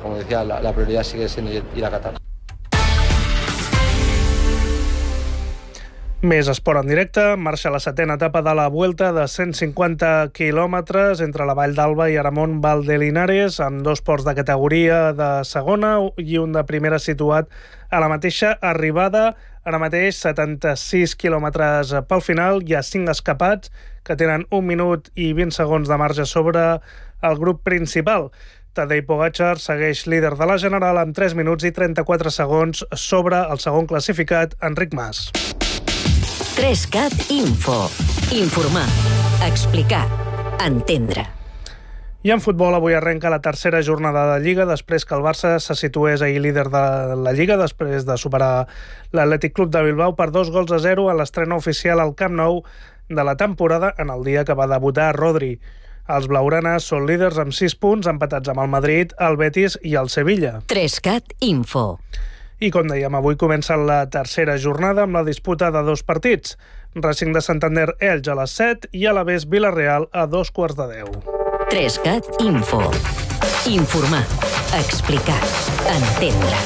como decía, la prioridad sigue siendo ir a Qatar. Més esport en directe. Marxa la 7a etapa de la Vuelta de 150 quilòmetres entre la Vall d'Alba i Aramón Valdelinares, amb 2 ports de categoria de segona i un de primera situat a la mateixa arribada. Ara mateix 76 quilòmetres pel final. Hi ha 5 escapats que tenen 1 minut i 20 segons de marge sobre el grup principal. Tadej Pogačar segueix líder de la general amb 3 minuts i 34 segons sobre el segon classificat, Enric Mas. 3CAT Info. Informar, explicar, entendre. I en futbol avui arrenca la tercera jornada de Lliga després que el Barça se situés ahir líder de la Lliga després de superar l'Atlètic Club de Bilbao per 2-0 a l'estrena oficial al Camp Nou de la temporada en el dia que va debutar Rodri. Els blaugranes són líders amb 6 punts, empatats amb el Madrid, el Betis i el Sevilla. 3CAT Info. I com dèiem, avui comença la tercera jornada amb la disputa de 2 partits. Racing de Santander Elx a les 7 i Alavés Vila-real a 9:45. 3CAT Info. Informar, explicar, entendre.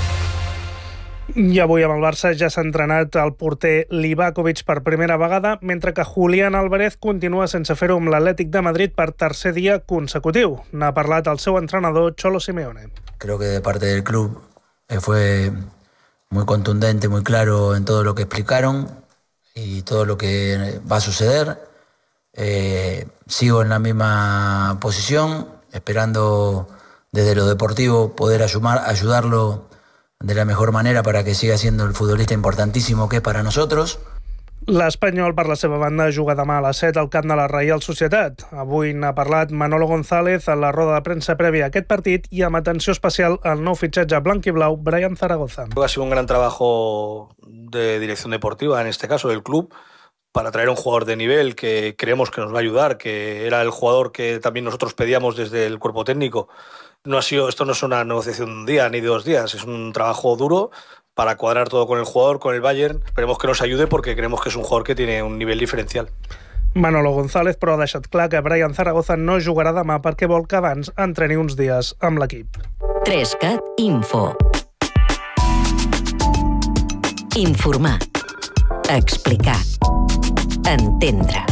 I avui amb el Barça ja s'ha entrenat el porter Livakovic per primera vegada, mentre que Julián Álvarez continua sense fer-ho amb l'Atlètic de Madrid per tercer dia consecutiu. N'ha parlat el seu entrenador, Cholo Simeone. Creo que de parte del club fue muy contundente, muy claro en todo lo que explicaron y todo lo que va a suceder. Sigo en la misma posición, esperando desde lo deportivo poder ayudarlo de la mejor manera para que siga siendo el futbolista importantísimo que es para nosotros. L'Espanyol, per la seva banda, juga demà a les 7 al camp de la Reial Societat. Avui n'ha parlat Manolo González en la roda de premsa prèvia a aquest partit i amb atenció especial al nou fitxatge blanquiblau, Brian Zaragoza. Ha sido un gran trabajo de dirección deportiva, en este caso del club, para traer un jugador de nivel que creemos que nos va a ayudar, que era el jugador que también nosotros pedíamos desde el cuerpo técnico. Esto no es una negociación de un día ni de 2 días, es un trabajo duro para cuadrar todo con el jugador, con el Bayern. Esperemos que nos ayude porque creemos que es un jugador que tiene un nivel diferencial. Manolo González, però, ha deixat clar que Brian Zaragoza no jugarà demà perquè vol que abans entreni uns dies amb l'equip. 3CAT Info. Informar, explicar, entendre.